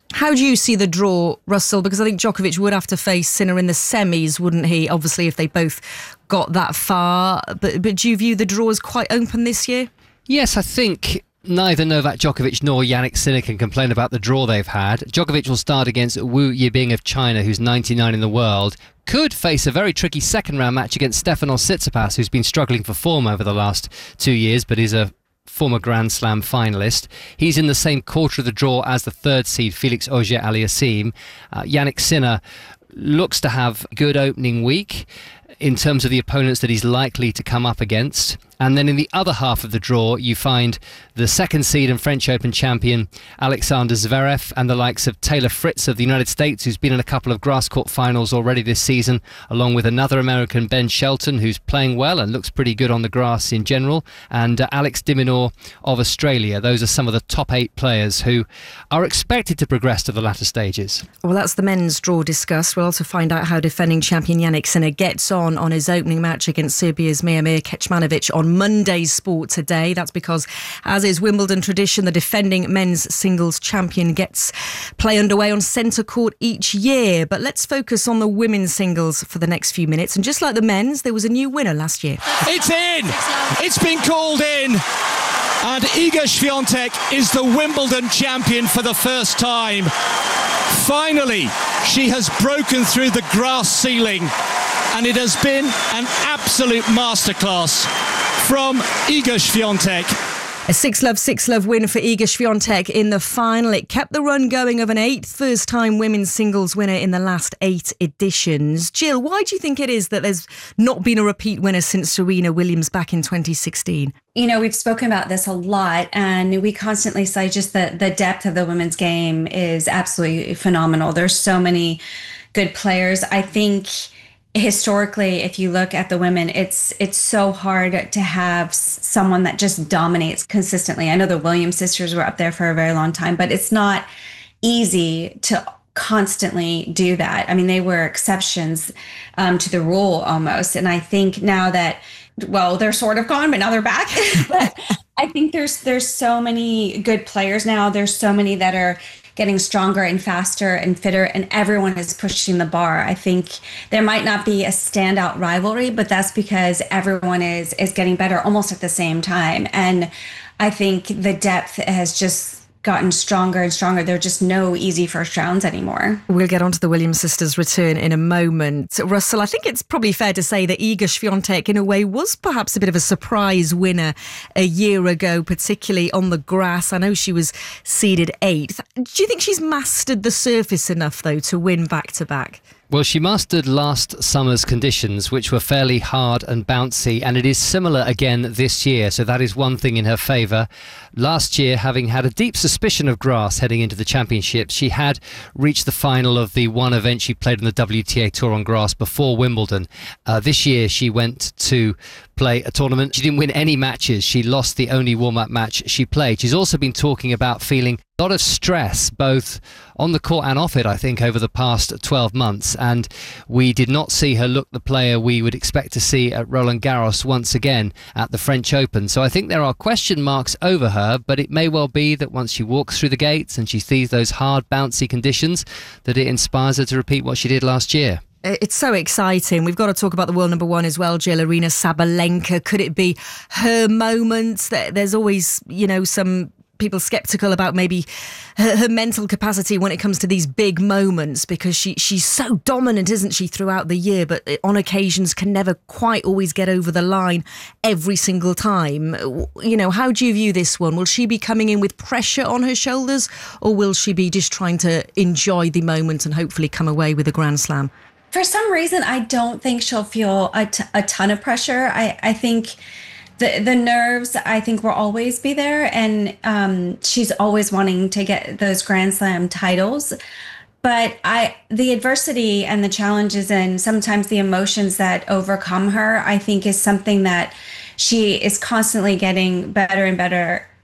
How do you see the draw, Russell? Because I think Djokovic would have to face Sinner in the semis, wouldn't he? Obviously, if they both got that far. But do you view the draw as quite open this year? Yes, I think neither Novak Djokovic nor Jannik Sinner can complain about the draw they've had. Djokovic will start against Wu Yibing of China, who's 99 in the world. Could face a very tricky second-round match against Stefanos Tsitsipas, who's been struggling for form over the last 2 years, but is a former Grand Slam finalist. He's in the same quarter of the draw as the third seed, Felix Auger-Aliassime. Jannik Sinner looks to have a good opening week in terms of the opponents that he's likely to come up against. And then in the other half of the draw, you find the second seed and French Open champion Alexander Zverev and the likes of Taylor Fritz of the United States, who's been in a couple of grass court finals already this season, along with another American, Ben Shelton, who's playing well and looks pretty good on the grass in general, and Alex de Minaur of Australia. Those are some of the top 8 players who are expected to progress to the latter stages. Well, that's the men's draw discussed. We'll also find out how defending champion Jannik Sinner gets on his opening match against Serbia's Miomir Kecmanovic on Monday's Sport Today. That's because, as is Wimbledon tradition, the defending men's singles champion gets play underway on centre court each year. But let's focus on the women's singles for the next few minutes. And just like the men's, there was a new winner last year. It's in! It's been called in! And Iga Świątek is the Wimbledon champion for the first time. Finally, she has broken through the grass ceiling, and it has been an absolute masterclass from Iga Świątek. A 6-love win for Iga Świątek in the final. It kept the run going of an 8th first-time women's singles winner in the last 8 editions. Jill, why do you think it is that there's not been a repeat winner since Serena Williams back in 2016? You know, we've spoken about this a lot, and we constantly say just the depth of the women's game is absolutely phenomenal. There's so many good players. I think historically, if you look at the women, it's so hard to have someone that just dominates consistently. I know the Williams sisters were up there for a very long time, but it's not easy to constantly do that. I mean, they were exceptions to the rule almost. And I think now that, well, they're sort of gone, but now they're back. But I think there's so many good players now. There's so many that are getting stronger and faster and fitter, and everyone is pushing the bar. I think there might not be a standout rivalry, but that's because everyone is getting better almost at the same time. And I think the depth has just gotten stronger and stronger. There are just no easy first rounds anymore. We'll get on to the Williams sisters' return in a moment. Russell, I think it's probably fair to say that Iga Świątek, in a way, was perhaps a bit of a surprise winner a year ago, particularly on the grass. I know she was seeded 8th. Do you think she's mastered the surface enough, though, to win back-to-back? Well, she mastered last summer's conditions, which were fairly hard and bouncy, and it is similar again this year, so that is one thing in her favour. Last year, having had a deep suspicion of grass heading into the championship, she had reached the final of the one event she played on the WTA Tour on grass before Wimbledon. This year, she went to play a tournament. She didn't win any matches. She lost the only warm-up match she played. She's also been talking about feeling a lot of stress, both on the court and off it, I think, over the past 12 months. And we did not see her look the player we would expect to see at Roland Garros once again at the French Open. So I think there are question marks over her, but it may well be that once she walks through the gates and she sees those hard, bouncy conditions, that it inspires her to repeat what she did last year. It's so exciting. We've got to talk about the world number 1 as well, Jill, Aryna Sabalenka. Could it be her moment? There's always, some people sceptical about maybe her mental capacity when it comes to these big moments, because she's so dominant, isn't she, throughout the year, but on occasions can never quite always get over the line every single time. How do you view this one? Will she be coming in with pressure on her shoulders, or will she be just trying to enjoy the moment and hopefully come away with a Grand Slam? For some reason, I don't think she'll feel a ton of pressure. I think the nerves, I think, will always be there. And she's always wanting to get those Grand Slam titles. But the adversity and the challenges and sometimes the emotions that overcome her, I think, is something that she is constantly getting better and better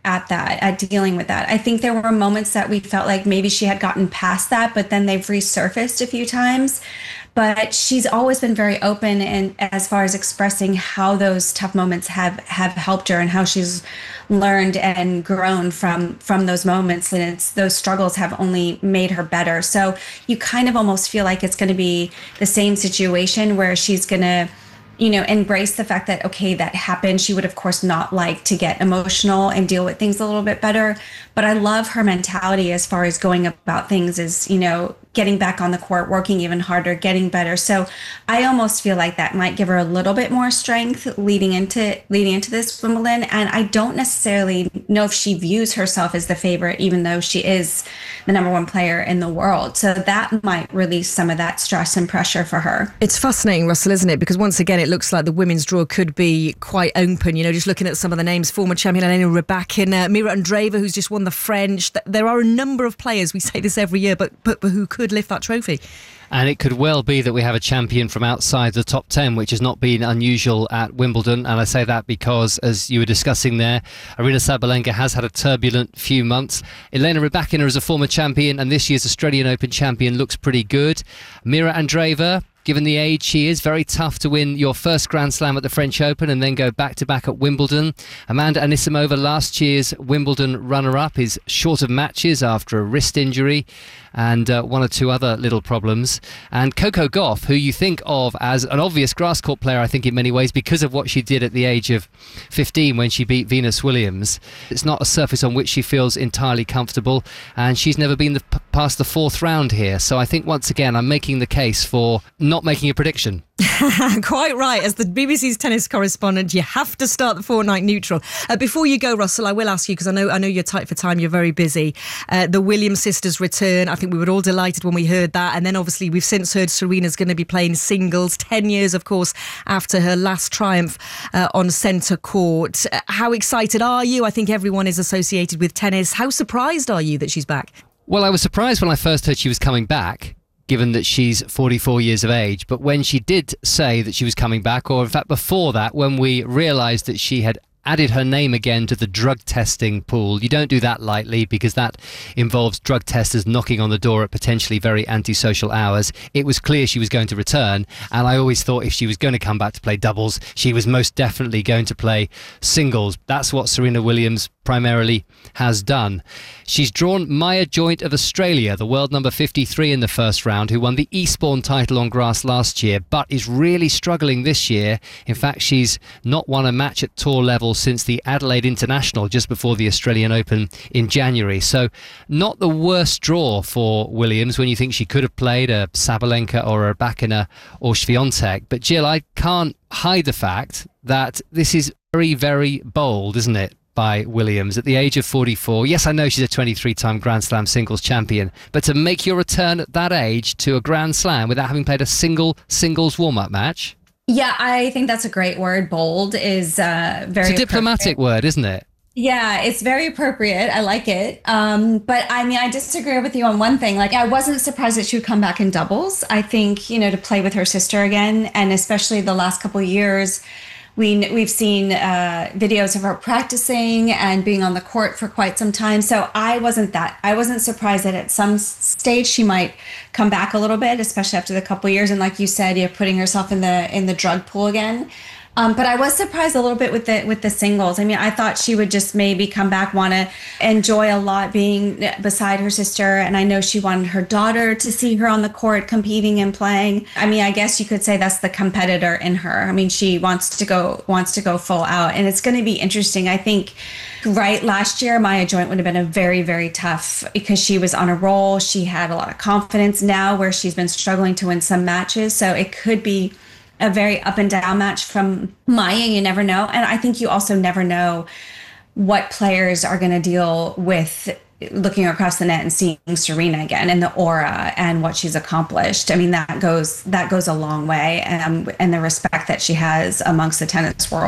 at that, at dealing with that. I think there were moments that we felt like maybe she had gotten past that, but then they've resurfaced a few times. But she's always been very open and as far as expressing how those tough moments have helped her and how she's learned and grown from those moments, and those struggles have only made her better. So you kind of almost feel like it's going to be the same situation where she's going to, embrace the fact that, okay, that happened. She would, of course, not like to get emotional and deal with things a little bit better. But I love her mentality as far as going about things is, getting back on the court, working even harder, getting better. So I almost feel like that might give her a little bit more strength leading into this Wimbledon. And I don't necessarily know if she views herself as the favorite, even though she is the number one player in the world. So that might release some of that stress and pressure for her. It's fascinating, Russell, isn't it? Because once again, it looks like the women's draw could be quite open. Just looking at some of the names, former champion Elena Rybakina, Mira Andreeva, who's just won the French. There are a number of players, we say this every year, but who could lift that trophy. And it could well be that we have a champion from outside the top 10, which has not been unusual at Wimbledon. And I say that because, as you were discussing there, Aryna Sabalenka has had a turbulent few months. Elena Rybakina is a former champion, and this year's Australian Open champion looks pretty good. Mira Andreeva, given the age she is, very tough to win your first Grand Slam at the French Open and then go back-to-back at Wimbledon. Amanda Anisimova, last year's Wimbledon runner-up, is short of matches after a wrist injury and one or two other little problems. And Coco Gauff, who you think of as an obvious grass court player, I think in many ways, because of what she did at the age of 15 when she beat Venus Williams. It's not a surface on which she feels entirely comfortable, and she's never been past the fourth round here. So I think, once again, I'm making the case for not making a prediction. Quite right. As the BBC's tennis correspondent, you have to start the fortnight neutral. Before you go, Russell, I will ask you, because I know you're tight for time, you're very busy. The Williams sisters return. I think we were all delighted when we heard that. And then obviously we've since heard Serena's going to be playing singles, 10 years, of course, after her last triumph on centre court. How excited are you? I think everyone is associated with tennis. How surprised are you that she's back? Well, I was surprised when I first heard she was coming back, given that she's 44 years of age. But when she did say that she was coming back, or in fact before that, when we realised that she had added her name again to the drug testing pool. You don't do that lightly, because that involves drug testers knocking on the door at potentially very antisocial hours. It was clear she was going to return, and I always thought if she was going to come back to play doubles, she was most definitely going to play singles. That's what Serena Williams primarily has done. She's drawn Maya Joint of Australia, the world number 53 in the first round, who won the Eastbourne title on grass last year, but is really struggling this year. In fact, she's not won a match at tour level since the Adelaide International just before the Australian Open in January. So not the worst draw for Williams when you think she could have played a Sabalenka or a Rybakina or Swiatek. But Jill, I can't hide the fact that this is very, very bold, isn't it, by Williams at the age of 44. Yes, I know she's a 23-time Grand Slam singles champion, but to make your return at that age to a Grand Slam without having played a single singles warm-up match? Yeah, I think that's a great word. Bold is very It's a diplomatic word, isn't it? Yeah, it's very appropriate. I like it. But I mean, I disagree with you on one thing. Like, I wasn't surprised that she would come back in doubles. I think, to play with her sister again, and especially the last couple of years, we've seen videos of her practicing and being on the court for quite some time. So I wasn't surprised that at some stage she might come back a little bit, especially after the couple of years. And like you said, you're putting herself in the drug pool again. But I was surprised a little bit with the singles. I mean, I thought she would just maybe come back, want to enjoy a lot being beside her sister. And I know she wanted her daughter to see her on the court competing and playing. I mean, I guess you could say that's the competitor in her. I mean, she wants to go full out. And it's going to be interesting. I think, right, last year, Maya Joint would have been a very, very tough, because she was on a roll. She had a lot of confidence now where she's been struggling to win some matches. So it could be a very up and down match from Maya. You never know. And I think you also never know what players are going to deal with looking across the net and seeing Serena again, and the aura and what she's accomplished. I mean, that goes a long way, and the respect that she has amongst the tennis world.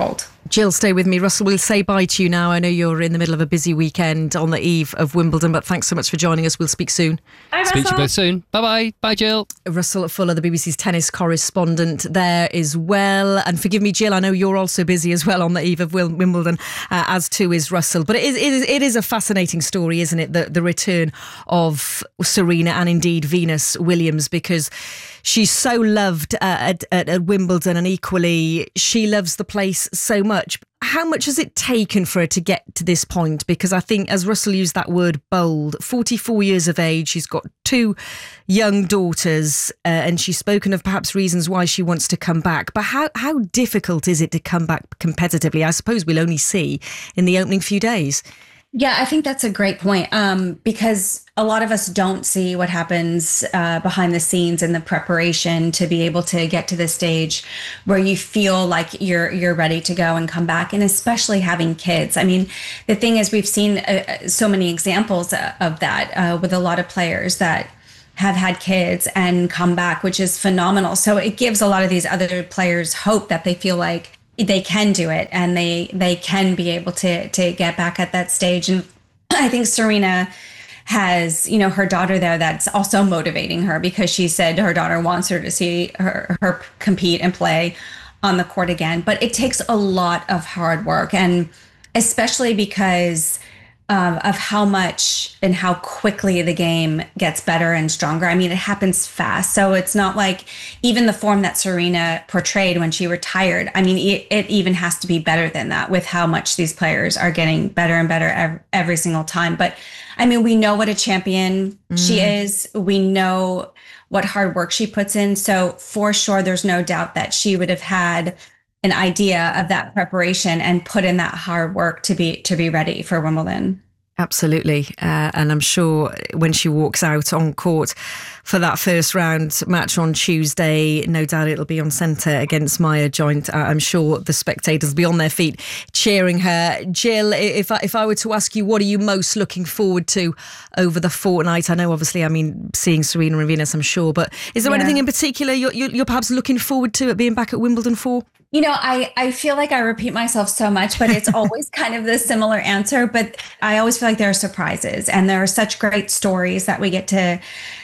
Jill, stay with me. Russell, we'll say bye to you now. I know you're in the middle of a busy weekend on the eve of Wimbledon, but thanks so much for joining us. We'll speak soon. Bye, Speak to you both soon. Bye-bye. Bye, Jill. Russell Fuller, the BBC's tennis correspondent there as well. And forgive me, Jill, I know you're also busy as well on the eve of Wimbledon, as too is Russell. But it is a fascinating story, isn't it? The return of Serena and indeed Venus Williams, because she's so loved at Wimbledon, and equally she loves the place so much. How much has it taken for her to get to this point? Because I think, as Russell used that word, bold, 44 years of age, she's got 2 young daughters, and she's spoken of perhaps reasons why she wants to come back. But how difficult is it to come back competitively? I suppose we'll only see in the opening few days. Yeah, I think that's a great point, because a lot of us don't see what happens behind the scenes in the preparation to be able to get to the stage where you feel like you're ready to go and come back, and especially having kids. I mean, the thing is, we've seen so many examples of that with a lot of players that have had kids and come back, which is phenomenal. So it gives a lot of these other players hope that they feel like they can do it, and they can be able to get back at that stage. And I think Serena has, her daughter there that's also motivating her, because she said her daughter wants her to see her compete and play on the court again. But it takes a lot of hard work, and especially because of how much and how quickly the game gets better and stronger. I mean, it happens fast. So it's not like even the form that Serena portrayed when she retired. I mean, it even has to be better than that, with how much these players are getting better and better every single time. But I mean, we know what a champion she is. We know what hard work she puts in. So for sure, there's no doubt that she would have had an idea of that preparation and put in that hard work to be ready for Wimbledon. Absolutely. And I'm sure when she walks out on court for that first round match on Tuesday, no doubt it'll be on centre against Maya Joint. I'm sure the spectators will be on their feet cheering her. Jill, if I were to ask you, what are you most looking forward to over the fortnight? I know, obviously, seeing Serena and Venus, I'm sure, but is there anything in particular you're perhaps looking forward to at being back at Wimbledon for? I feel like I repeat myself so much, but it's always kind of the similar answer. But I always feel like there are surprises, and there are such great stories that we get to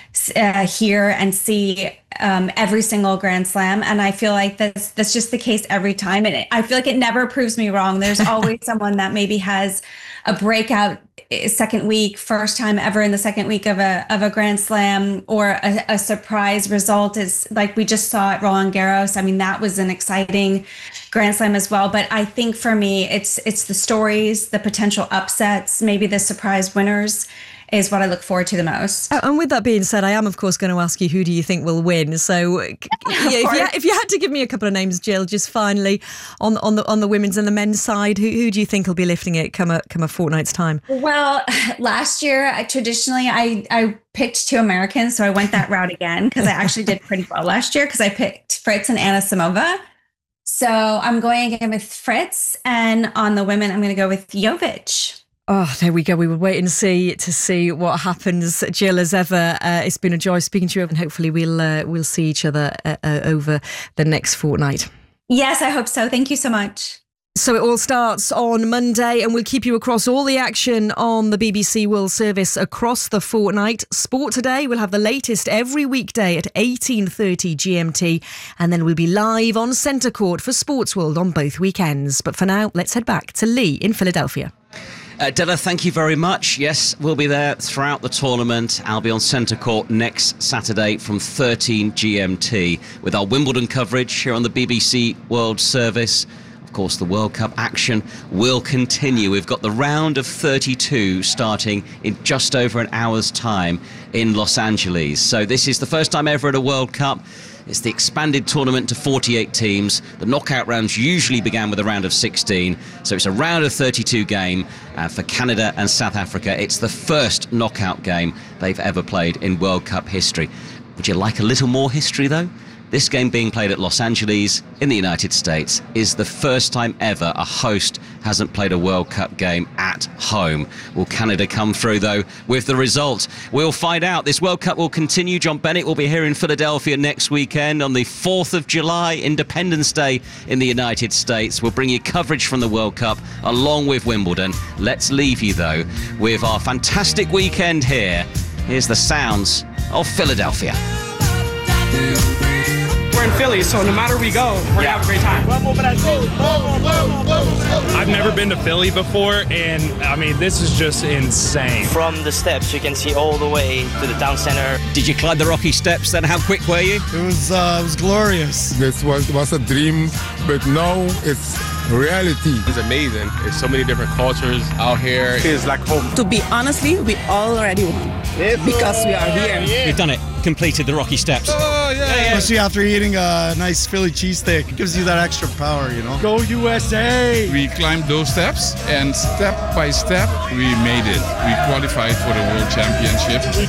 hear and see every single Grand Slam. And I feel like that's just the case every time. And I feel like it never proves me wrong. There's always someone that maybe has a breakout second week, first time ever in the second week of a Grand Slam, or a surprise result, is like we just saw at Roland Garros. I mean, that was an exciting Grand Slam as well. But I think for me, it's the stories, the potential upsets, maybe the surprise winners is what I look forward to the most. And with that being said, I am, of course, going to ask you, who do you think will win? So if you had to give me a couple of names, Jill, just finally on the women's and the men's side, who do you think will be lifting it come a fortnight's time? Well, last year, traditionally, I picked 2 Americans, so I went that route again, because I actually did pretty well last year, because I picked Fritz and Anisimova. So I'm going again with Fritz, and on the women, I'm going to go with Jovic. Oh, there we go. We will wait and see what happens. Jill, as ever, it's been a joy speaking to you, and hopefully we'll see each other over the next fortnight. Yes, I hope so. Thank you so much. So it all starts on Monday, and we'll keep you across all the action on the BBC World Service across the fortnight. Sport Today will have the latest every weekday at 18:30 GMT, and then we'll be live on Centre Court for Sports World on both weekends. But for now, let's head back to Lee in Philadelphia. Della, thank you very much. Yes, we'll be there throughout the tournament. I'll be on Centre Court next Saturday from 13 GMT with our Wimbledon coverage here on the BBC World Service. Of course, the World Cup action will continue. We've got the round of 32 starting in just over an hour's time in Los Angeles. So this is the first time ever at a World Cup. It's the expanded tournament to 48 teams. The knockout rounds usually began with a round of 16. So it's a round of 32 game for Canada and South Africa. It's the first knockout game they've ever played in World Cup history. Would you like a little more history, though? This game being played at Los Angeles in the United States is the first time ever a host hasn't played a World Cup game at home. Will Canada come through, though, with the result? We'll find out. This World Cup will continue. John Bennett will be here in Philadelphia next weekend on the 4th of July, Independence Day in the United States. We'll bring you coverage from the World Cup along with Wimbledon. Let's leave you, though, with our fantastic weekend here. Here's the sounds of Philadelphia. We're in Philly, so no matter we go, we're gonna have a great time. I've never been to Philly before, and I mean, this is just insane. From the steps, you can see all the way to the town center. Did you climb the rocky steps then? How quick were you? It was glorious. This was a dream, but now it's reality. It's amazing. There's so many different cultures out here. It's like home. To be honestly, we already won because we are here. We've done it. Completed the rocky steps. Oh, yeah. Especially after eating a nice Philly cheesesteak. It gives you that extra power, you know? Go USA! We climbed those steps, and step by step, we made it. We qualified for the World Championship.